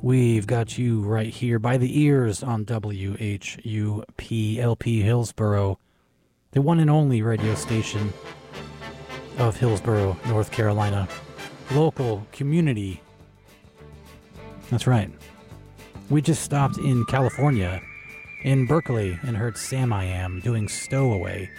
We've got you right here by the ears on WHUP-LP Hillsboro, the one and only radio station of Hillsboro, North Carolina. Local community. That's right. We just stopped in California, in Berkeley, and heard Sam I Am doing Stowaway.